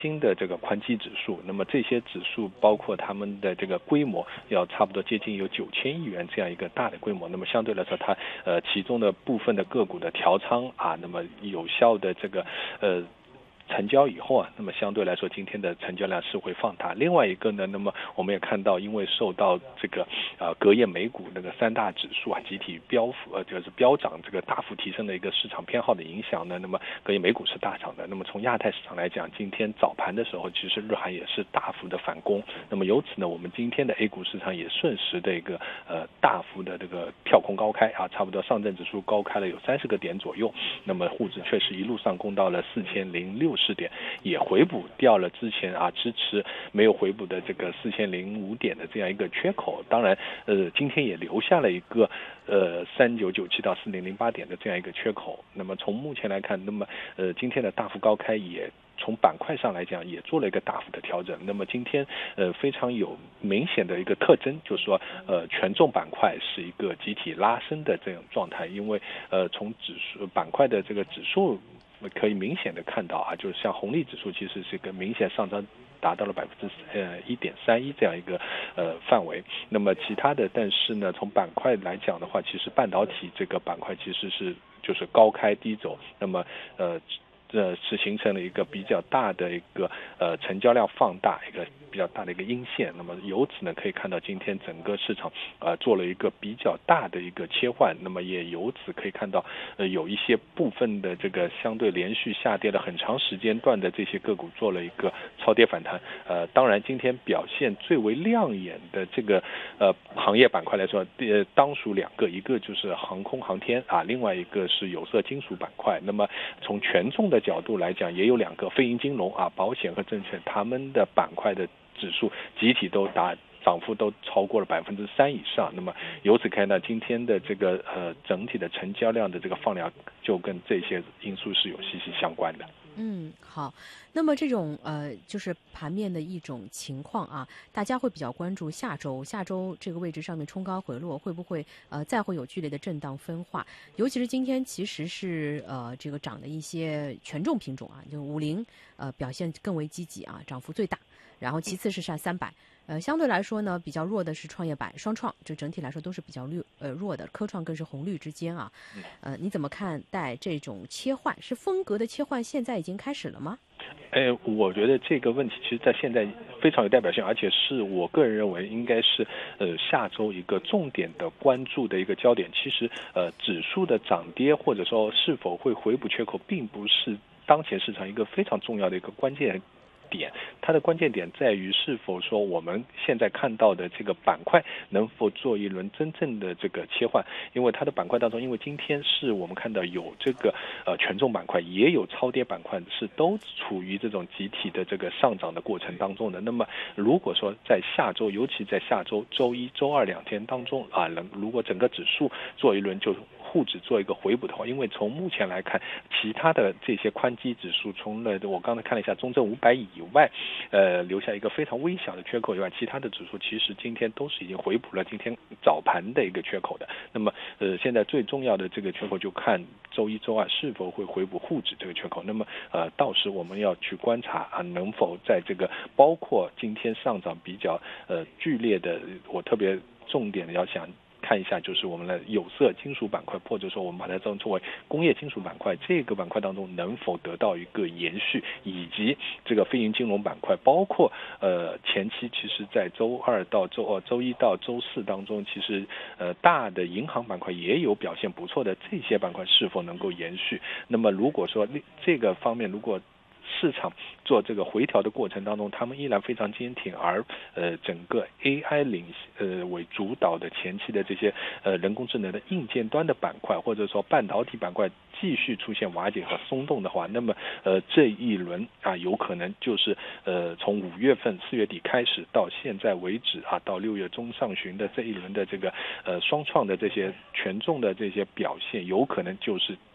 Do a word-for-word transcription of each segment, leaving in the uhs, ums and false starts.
新的这个宽基指数，那么这些指数包括他们的这个规模要差不多接近有九千亿元这样一个大的规模，那么相对来说它呃其中的部分的个股的调仓啊，那么有效的这个呃成交以后啊，那么相对来说今天的成交量是会放大。另外一个呢，那么我们也看到，因为受到这个呃隔夜美股那个三大指数啊集体飙幅呃就是飙涨这个大幅提升的一个市场偏好的影响呢，那么隔夜美股是大涨的。那么从亚太市场来讲，今天早盘的时候，其实日韩也是大幅的反攻。那么由此呢，我们今天的 A 股市场也顺势的一个呃大幅的这个跳空高开啊，差不多上证指数高开了有三十个点左右。那么沪指确实一路上攻到了四千零六十点，也回补掉了之前啊支持没有回补的这个四千零五点的这样一个缺口。当然，呃，今天也留下了一个呃三九九七到四零零八点的这样一个缺口。那么从目前来看，那么呃今天的大幅高开也从板块上来讲也做了一个大幅的调整。那么今天呃非常有明显的一个特征，就是说呃权重板块是一个集体拉升的这种状态，因为呃从指数板块的这个指数可以明显的看到啊，就是像红利指数其实是一个明显上涨，达到了百分之呃一点三一这样一个呃范围。那么其他的，但是呢，从板块来讲的话，其实半导体这个板块其实是就是高开低走，那么呃这是形成了一个比较大的一个呃成交量放大一个比较大的一个阴线。那么由此呢，可以看到今天整个市场呃做了一个比较大的一个切换。那么也由此可以看到呃有一些部分的这个相对连续下跌了很长时间段的这些个股做了一个超跌反弹。呃，当然今天表现最为亮眼的这个呃行业板块来说，呃当属两个，一个就是航空航天啊，另外一个是有色金属板块。那么从权重的角度来讲，也有两个非银金融啊、保险和证券，他们的板块的指数集体都达涨幅都超过了百分之三以上。那么由此看到今天的这个呃整体的成交量的这个放量，就跟这些因素是有息息相关的。 嗯，好。那么这种呃，就是盘面的一种情况啊，大家会比较关注下周，下周这个位置上面冲高回落，会不会呃再会有剧烈的震荡分化？尤其是今天其实是呃这个涨的一些权重品种啊，就五零呃表现更为积极啊，涨幅最大。然后其次是上三百，呃，相对来说呢，比较弱的是创业板、双创，这整体来说都是比较绿呃弱的，科创更是红绿之间啊。呃，你怎么看待这种切换？是风格的切换，现在已经开始了吗？ 哎，我觉得这个问题其实在现在非常有代表性，而且是我个人认为应该是呃下周一个重点的关注的一个焦点。其实呃指数的涨跌或者说是否会回补缺口，并不是当前市场一个非常重要的一个关键点。它的关键点在于是否说我们现在看到的这个板块能否做一轮真正的这个切换。因为它的板块当中，因为今天是我们看到有这个呃权重板块，也有超跌板块，是都处于这种集体的这个上涨的过程当中的。那么如果说在下周，尤其在下周周一周二两天当中啊，能如果整个指数做一轮就沪指做一个回补的话，因为从目前来看，其他的这些宽基指数，除了我刚才看了一下中证五百以外，呃，留下一个非常微小的缺口以外，其他的指数其实今天都是已经回补了今天早盘的一个缺口的。那么，呃，现在最重要的这个缺口就看周一周二是否会回补沪指这个缺口。那么，呃，到时我们要去观察啊，能否在这个包括今天上涨比较呃剧烈的，我特别重点的要想看一下，就是我们的有色金属板块，或者说我们把它称作为工业金属板块，这个板块当中能否得到一个延续，以及这个非银金融板块，包括呃前期其实在周二到周二、周一到周四当中，其实呃大的银行板块也有表现不错的，这些板块是否能够延续？那么如果说这个方面如果市场做这个回调的过程当中，他们依然非常坚挺，而呃整个 A I 领呃为主导的前期的这些呃人工智能的硬件端的板块，或者说半导体板块继续出现瓦解和松动的话，那么呃这一轮啊有可能就是呃从五月份四月底开始到现在为止啊，到六月中上旬的这一轮的这个呃双创的这些权重的这些表现，有可能就是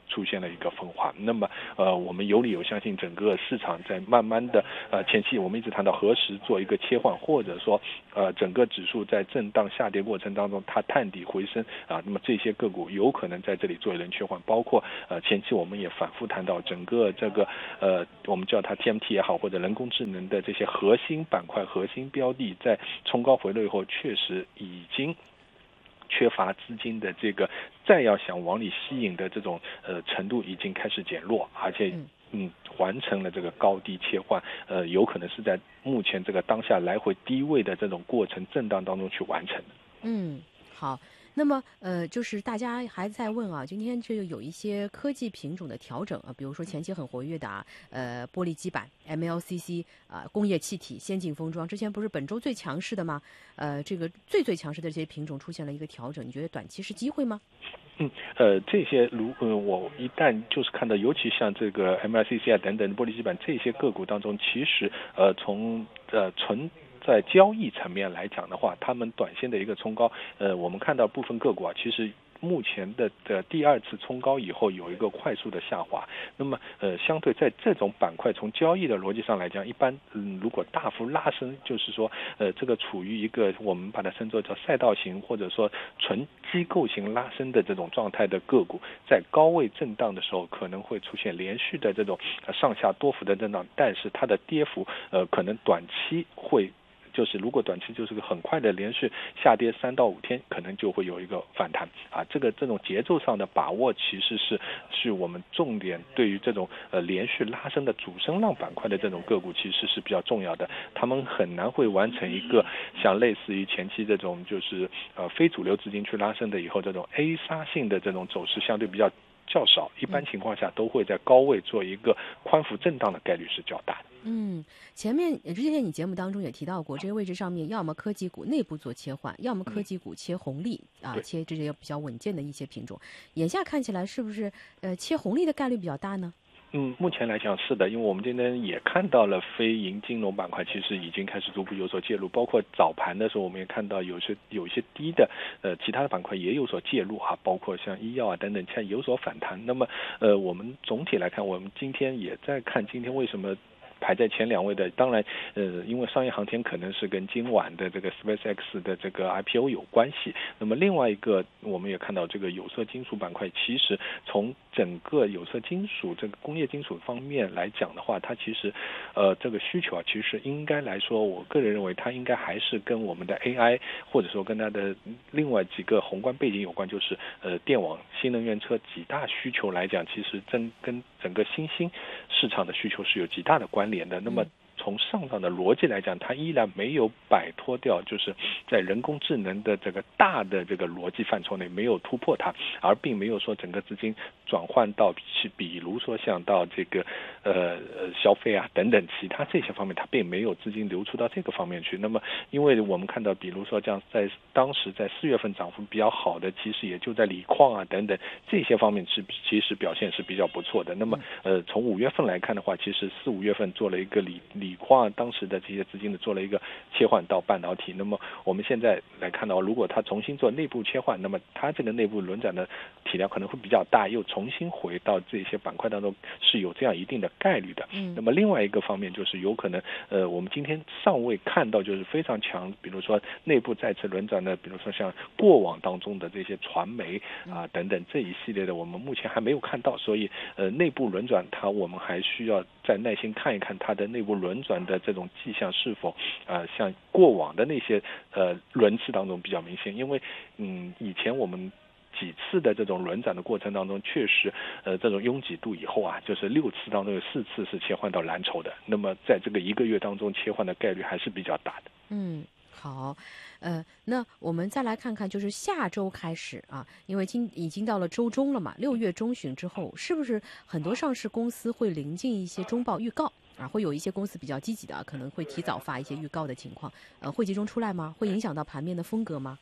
出现了一个分化。那么呃，我们有理由相信整个市场在慢慢的呃前期我们一直谈到何时做一个切换，或者说呃整个指数在震荡下跌过程当中它探底回升啊，那么这些个股有可能在这里做一轮切换，包括呃前期我们也反复谈到整个这个呃我们叫它 T M T 也好，或者人工智能的这些核心板块核心标的在冲高回落以后确实已经缺乏资金的这个再要想往里吸引的这种呃程度已经开始减弱，而且嗯完成了这个高低切换，呃有可能是在目前这个当下来回低位的这种过程震荡当中去完成的。 嗯，好。那么，呃，就是大家还在问啊，今天这个有一些科技品种的调整啊，比如说前期很活跃的啊，呃，玻璃基板、M L C C 啊、呃，工业气体、先进封装，之前不是本周最强势的吗？呃，这个最最强势的这些品种出现了一个调整，你觉得短期是机会吗？ 嗯，呃，这些如呃，我一旦就是看到，尤其像这个 M L C C 啊等等玻璃基板这些个股当中，其实呃从呃纯在交易层面来讲的话，他们短线的一个冲高，呃，我们看到部分个股啊，其实目前的的第二次冲高以后有一个快速的下滑。那么呃，相对在这种板块从交易的逻辑上来讲，一般嗯，如果大幅拉升，就是说呃，这个处于一个我们把它称作叫赛道型或者说纯机构型拉升的这种状态的个股，在高位震荡的时候可能会出现连续的这种上下多幅的震荡，但是它的跌幅呃可能短期会。就是如果短期就是个很快的连续下跌三到五天，可能就会有一个反弹啊。这个这种节奏上的把握，其实是是我们重点对于这种呃连续拉升的主升浪板块的这种个股，其实是比较重要的。他们很难会完成一个像类似于前期这种就是呃非主流资金去拉升的以后这种 A 杀性的这种走势相对比较较少，一般情况下都会在高位做一个宽幅震荡的概率是较大的。 嗯，前面之前你节目当中也提到过，这个位置上面要么科技股内部做切换，要么科技股切红利、嗯、啊，切这些比较稳健的一些品种。眼下看起来是不是呃切红利的概率比较大呢？ 嗯，目前来讲是的，因为我们今天也看到了非银金融板块其实已经开始逐步有所介入，包括早盘的时候我们也看到有些有一些低的呃其他的板块也有所介入啊，包括像医药啊等等，现在有所反弹。那么呃我们总体来看，我们今天也在看今天为什么排在前两位的，当然，呃，因为商业航天可能是跟今晚的这个 SpaceX 的这个 I P O 有关系。那么另外一个，我们也看到这个有色金属板块，其实从整个有色金属这个工业金属方面来讲的话，它其实，呃，这个需求啊，其实应该来说，我个人认为它应该还是跟我们的 A I 或者说跟它的另外几个宏观背景有关，就是呃电网、新能源车几大需求来讲，其实真跟整个新兴市场的需求是有极大的关联的。那么从上涨的逻辑来讲，它依然没有摆脱掉，就是在人工智能的这个大的这个逻辑范畴内没有突破它，而并没有说整个资金转换到比比如说像到这个呃消费啊等等其他这些方面，它并没有资金流出到这个方面去。那么因为我们看到，比如说这样在当时在四月份涨幅比较好的，其实也就在锂矿啊等等这些方面是其实表现是比较不错的。那么呃从五月份来看的话，其实四五月份做了一个锂锂矿当时的这些资金的做了一个切换到半导体。那么我们现在来看到，如果它重新做内部切换，那么它这个内部轮转的体量可能会比较大，又重新回到这些板块当中是有这样一定的概率的。嗯，那么另外一个方面就是有可能呃我们今天尚未看到就是非常强，比如说内部再次轮转的，比如说像过往当中的这些传媒啊等等这一系列的，我们目前还没有看到，所以呃内部轮转它我们还需要再耐心看一看它的内部轮转的这种迹象是否呃像过往的那些呃轮次当中比较明显。因为嗯以前我们几次的这种轮转的过程当中，确实呃这种拥挤度以后啊，就是六次当中有四次是切换到蓝筹的，那么在这个一个月当中切换的概率还是比较大的。 嗯，好，呃，那我们再来看看，就是下周开始啊，因为今已经到了周中了嘛，六月中旬之后，是不是很多上市公司会临近一些中报预告啊？会有一些公司比较积极的，可能会提早发一些预告的情况，呃，会集中出来吗？会影响到盘面的风格吗？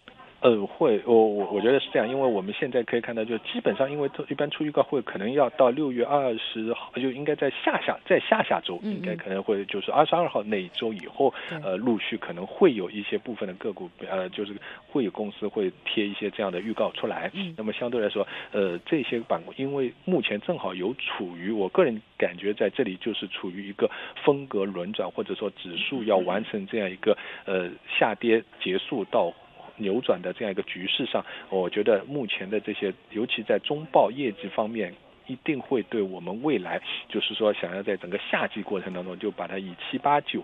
呃，会，我我我觉得是这样，因为我们现在可以看到，就基本上，因为一般出预告会可能要到六月二十号，就应该在下下在下下周， 嗯嗯应该可能会就是二十二号那一周以后，呃，陆续可能会有一些部分的个股，呃，就是会有公司会贴一些这样的预告出来。 嗯， 那么相对来说，呃，这些板块，因为目前正好有处于，我个人感觉在这里就是处于一个风格轮转，或者说指数要完成这样一个呃下跌结束到扭转的这样一个局势上，我觉得目前的这些，尤其在中报业绩方面，一定会对我们未来，就是说想要在整个夏季过程当中，就把它以七八九